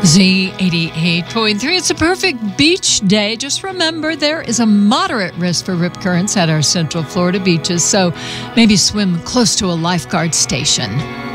Z88.3. It's a perfect beach day. Just remember, there is a moderate risk for rip currents at our Central Florida beaches, so maybe swim close to a lifeguard station.